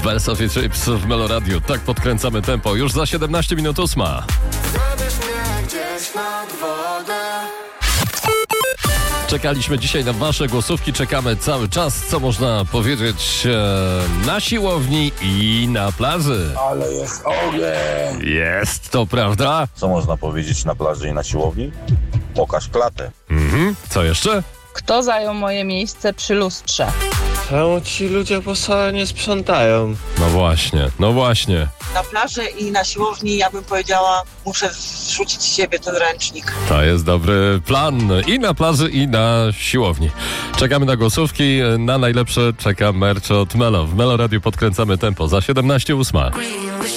Best of Chips w Meloradiu. Tak podkręcamy tempo. Już za 17 minut 8. Zabierz mnie gdzieś nad wodę. Czekaliśmy dzisiaj na wasze głosówki, czekamy cały czas, co można powiedzieć na siłowni i na plaży. Ale jest ogień! Jest, to prawda? Co można powiedzieć na plaży i na siłowni? Pokaż klatę. Co jeszcze? Kto zajął moje miejsce przy lustrze? Czemu ci ludzie po sobie nie sprzątają? No właśnie. Na plaży i na siłowni, ja bym powiedziała, muszę zrzucić z siebie ten ręcznik. To jest dobry plan. I na plaży, i na siłowni. Czekamy na głosówki. Na najlepsze czeka merch od Melo. W Melo Radiu podkręcamy tempo. Za 17:08.